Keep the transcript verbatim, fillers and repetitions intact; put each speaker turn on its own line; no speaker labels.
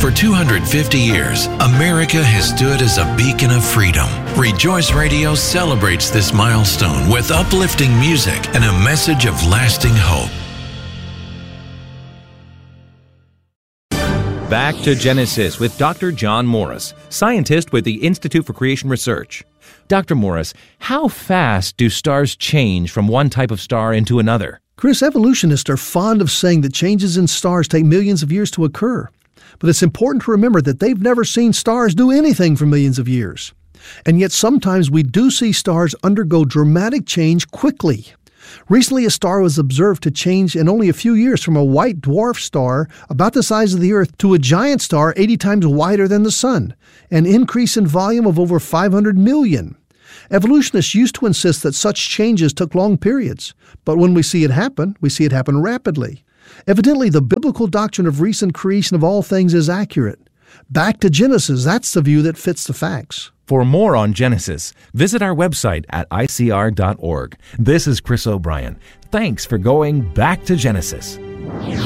For two hundred fifty years, America has stood as a beacon of freedom. Rejoice Radio celebrates this milestone with uplifting music and a message of lasting hope.
Back to Genesis with Doctor John Morris, scientist with the Institute for Creation Research. Doctor Morris, how fast do stars change from one type of star into another?
Chris, evolutionists are fond of saying that changes in stars take millions of years to occur. But it's important to remember that they've never seen stars do anything for millions of years. And yet sometimes we do see stars undergo dramatic change quickly. Recently, a star was observed to change in only a few years from a white dwarf star about the size of the Earth to a giant star eighty times wider than the Sun, an increase in volume of over five hundred million. Evolutionists used to insist that such changes took long periods, but when we see it happen, we see it happen rapidly. Evidently, the biblical doctrine of recent creation of all things is accurate. Back to Genesis, that's the view that fits the facts.
For more on Genesis, visit our website at I C R dot org. This is Chris O'Brien. Thanks for going back to Genesis.